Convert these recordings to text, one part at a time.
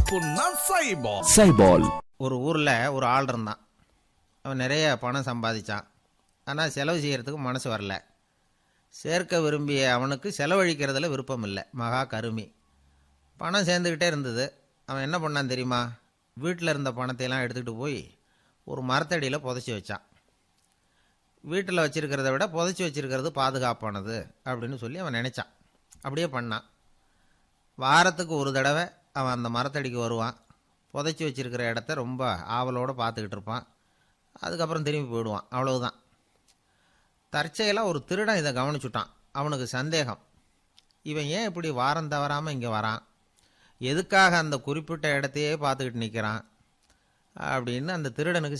தப்புன்னா சைபால். சைபால். ஒரு ஊரில் ஒரு ஆள் இருந்தான். அவன் நிறைய பணம் சம்பாதிச்சான். ஆனால் செலவு செய்கிறதுக்கு மனசு வரல. சேர்க்க விரும்பிய அவனுக்கு செலவழிக்கிறதுல விருப்பம் இல்லை. மகா கருமி. பணம் சேர்ந்துக்கிட்டே இருந்தது. அவன் என்ன பண்ணான் தெரியுமா? வீட்டில் இருந்த பணத்தையெல்லாம் எடுத்துக்கிட்டு போய் ஒரு மரத்தடியில் புதைச்சி வச்சான். வீட்டில் வச்சுருக்கிறத விட புதைச்சி வச்சுருக்கிறது பாதுகாப்பானது அப்படின்னு சொல்லி அவன் நினச்சான். அப்படியே பண்ணான். வாரத்துக்கு ஒரு தடவை அவன் அந்த மரத்தடிக்கு வருவான். புதைச்சி வச்சுருக்கிற இடத்த ரொம்ப ஆவலோடு பார்த்துக்கிட்டு இருப்பான். அதுக்கப்புறம் திரும்பி போயிடுவான். அவ்வளவுதான். தற்செயலாக ஒரு திருடன் இதை கவனிச்சுட்டான். அவனுக்கு சந்தேகம், இவன் ஏன் இப்படி வாரம் தவறாமல் இங்கே வரான், எதுக்காக அந்த குறிப்பிட்ட இடத்தையே பார்த்துக்கிட்டு நிற்கிறான் அப்படின்னு அந்த திருடனுக்கு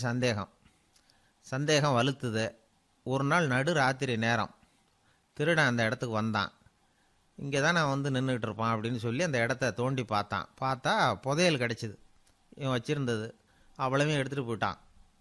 சந்தேகம் வலுத்துது. ஒரு நாள் நடு ராத்திரி நேரம் திருடன் அந்த இடத்துக்கு வந்தான். இங்கே தான் நான் வந்து நின்றுக்கிட்டு இருப்பான் அப்படின்னு சொல்லி அந்த இடத்த தோண்டி பார்த்தா புதையல் கிடச்சிது. இவன் வச்சுருந்தது அவ்வளவையும் எடுத்துகிட்டு போயிட்டான்.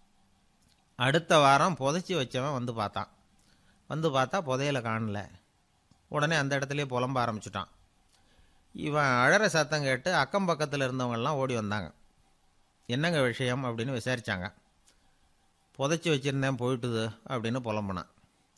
அடுத்த வாரம் புதைச்சி வச்சவன் வந்து பார்த்தா புதையலை காணல. உடனே அந்த இடத்துலையே புலம்ப ஆரம்பிச்சுட்டான். இவன் அழற சத்தம் கேட்டு அக்கம் பக்கத்தில் இருந்தவங்கெல்லாம் ஓடி வந்தாங்க. என்னங்க விஷயம் அப்படின்னு விசாரித்தாங்க. புதைச்சி வச்சுருந்தேன் போயிட்டுது அப்படின்னு புலம்புனான்.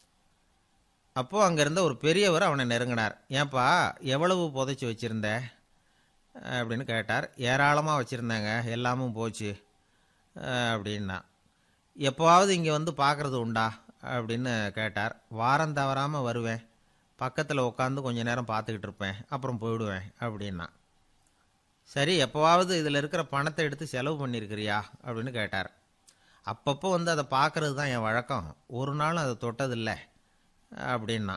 அப்போது அங்கே இருந்த ஒரு பெரியவர் அவனை நெருங்கினார். ஏன்பா, எவ்வளவு புதைச்சி வச்சுருந்த அப்படின்னு கேட்டார். ஏராளமாக வச்சுருந்தாங்க, எல்லாமும் போச்சு அப்படின்னா. எப்போவாவது இங்கே வந்து பார்க்குறது உண்டா அப்படின்னு கேட்டார். வாரம் தவறாமல் வருவேன், பக்கத்தில் உட்காந்து கொஞ்ச நேரம் பார்த்துக்கிட்டு இருப்பேன், அப்புறம் போயிடுவேன் அப்படின்னா. சரி, எப்போவாவது இதில் இருக்கிற பணத்தை எடுத்து செலவு பண்ணியிருக்கிறியா அப்படின்னு கேட்டார். அப்பப்போ வந்து அதை பார்க்குறது தான் என் வழக்கம், ஒரு நாளும் அதை தொட்டதில்லை அப்படின்னா.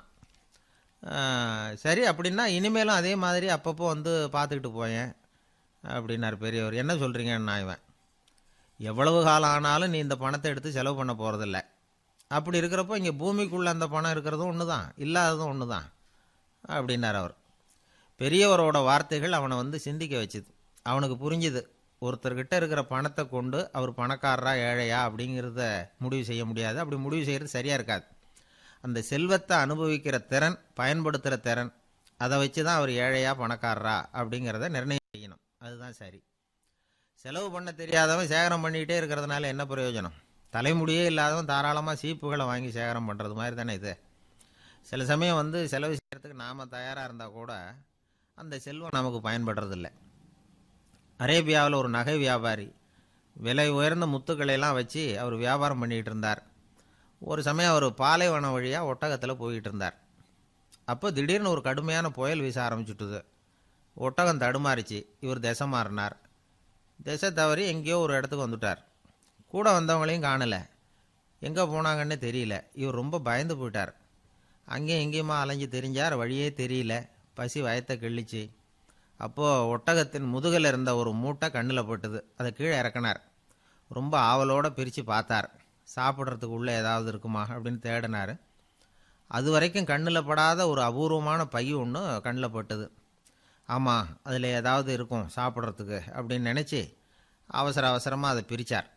சரி, அப்படின்னா இனிமேலும் அதே மாதிரி அப்பப்போ வந்து பார்த்துக்கிட்டு போயேன் அப்படின்னார் பெரியவர். என்ன சொல்கிறீங்கன்னா, இவன் எவ்வளவு காலம் ஆனாலும் நீ இந்த பணத்தை எடுத்து செலவு பண்ண போகிறதில்ல. அப்படி இருக்கிறப்போ இங்கே பூமிக்குள்ளே அந்த பணம் இருக்கிறதும் ஒன்று தான், இல்லாததும் ஒன்று தான் அப்படின்னார் அவர். பெரியவரோட வார்த்தைகள் அவனை வந்து சிந்திக்க வச்சுது. அவனுக்கு புரிஞ்சுது, ஒருத்தர்கிட்ட இருக்கிற பணத்தை கொண்டு அவர் பணக்காரரா ஏழையா அப்படிங்கிறத முடிவு செய்ய முடியாது. அப்படி முடிவு செய்கிறது சரியாக இருக்காது. அந்த செல்வத்தை அனுபவிக்கிற திறன், பயன்படுத்துகிற திறன், அதை வச்சு தான் அவர் ஏழையா பணக்காரரா அப்படிங்கிறத நிர்ணயம் செய்யணும். அதுதான் சரி. செலவு பண்ண தெரியாதவன் சேகரம் பண்ணிக்கிட்டே இருக்கிறதுனால என்ன பிரயோஜனம்? தலைமுடியே இல்லாதவன் தாராளமாக சீப்புகளை வாங்கி சேகரம் பண்ணுறது மாதிரி தானே இது. சில சமயம் வந்து செலவு செய்கிறதுக்கு நாம் தயாராக இருந்தால் கூட அந்த செல்வம் நமக்கு பயன்படுறதில்லை. அரேபியாவில் ஒரு நகை வியாபாரி விலை உயர்ந்த முத்துக்களையெல்லாம் வச்சு அவர் வியாபாரம் பண்ணிகிட்டு இருந்தார். ஒரு சமயம் அவர் பாலைவனம் வழியாக ஒட்டகத்தில் போய்கிட்டு இருந்தார். அப்போ திடீர்னு ஒரு கடுமையான புயல் வீச ஆரம்பிச்சுட்டுது. ஒட்டகம் தடுமாறிச்சு. இவர் திசை மாறினார். திசை தவறி எங்கேயோ ஒரு இடத்துக்கு வந்துட்டார். கூட வந்தவங்களையும் காணலை, எங்கே போனாங்கன்னே தெரியல. இவர் ரொம்ப பயந்து போயிட்டார். அங்கேயும் எங்கேயுமா அலைஞ்சு தெரிஞ்சார், வழியே தெரியல. பசி வயத்தை கிள்ளிச்சு. அப்போது ஒட்டகத்தின் முதுகில் இருந்த ஒரு மூட்டை கண்ணில் போட்டுது. அதை கீழே இறக்கினார். ரொம்ப ஆவலோடு பிரித்து பார்த்தார், சாப்பிட்றதுக்கு உள்ளே ஏதாவது இருக்குமா அப்படின்னு தேடினார். அது வரைக்கும் கண்ணில் படாத ஒரு அபூர்வமான பை ஒன்று கண்ணில் பட்டுது. ஆமாம், அதில் ஏதாவது இருக்கும் சாப்பிட்றதுக்கு அப்படின்னு நினச்சி அவசரமாக அதை பிரித்தார்.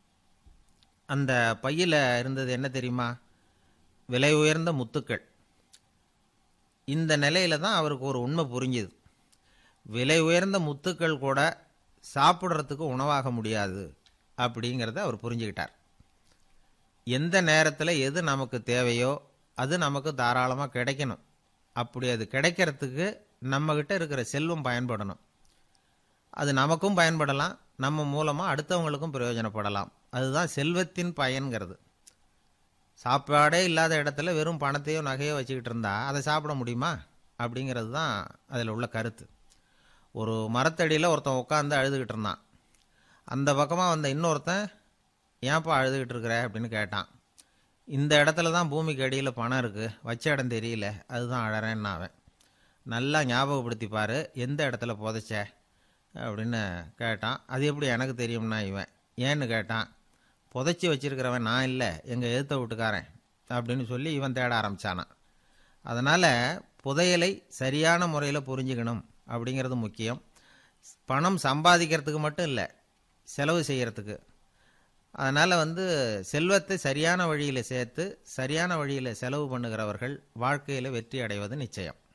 அந்த பையில் இருந்தது என்ன தெரியுமா? விலை உயர்ந்த முத்துக்கள். இந்த நிலையில் தான் அவருக்கு ஒரு உண்மை புரிஞ்சுது. விலை உயர்ந்த முத்துக்கள் கூட சாப்பிட்றதுக்கு உணவாக முடியாது அப்படிங்கிறத அவர் புரிஞ்சுக்கிட்டார். எந்த நேரத்தில் எது நமக்கு தேவையோ அது நமக்கு தாராளமாக கிடைக்கணும். அப்படி அது கிடைக்கிறதுக்கு நம்மக்கிட்ட இருக்கிற செல்வம் பயன்படணும். அது நமக்கும் பயன்படலாம், நம்ம மூலமாக அடுத்தவங்களுக்கும் பிரயோஜனப்படலாம். அதுதான் செல்வத்தின் பயன்கிறது. சாப்பாடே இல்லாத இடத்துல வெறும் பணத்தையோ நகையோ வச்சுக்கிட்டு இருந்தால் அதை சாப்பிட முடியுமா அப்படிங்கிறது தான் அதில் உள்ள கருத்து. ஒரு மரத்தடியில் ஒருத்தன் உட்காந்து அழுதுகிட்டு இருந்தான். அந்த பக்கமாக வந்த இன்னொருத்தன், ஏன்ப்பா அழுதுகிட்டு இருக்கிற அப்படின்னு கேட்டான். இந்த இடத்துல தான் பூமிக்கு அடியில் பணம் இருக்குது, வச்ச இடம் தெரியல, அதுதான் அழறேன்னு. அவன் நல்லா ஞாபகப்படுத்திப்பார், எந்த இடத்துல புதைச்ச அப்படின்னு கேட்டான். அது எப்படி எனக்கு தெரியும்னா இவன். ஏன்னு கேட்டான். புதைச்சி வச்சிருக்கிறவன் நான் இல்லை, எங்கள் எதிர்த்த வீட்டுக்காரன் அப்படின்னு சொல்லி இவன் தேட ஆரம்பித்தானான். அதனால் புதையலை சரியான முறையில் புரிஞ்சுக்கணும் அப்படிங்கிறது முக்கியம். பணம் சம்பாதிக்கிறதுக்கு மட்டும் இல்லை, செலவு செய்கிறதுக்கு. அதனால் வந்து செல்வத்தை சரியான வழியில் சேர்த்து சரியான வழியில் செலவு பண்ணுகிறவர்கள் வாழ்க்கையில் வெற்றி அடைவது நிச்சயம்.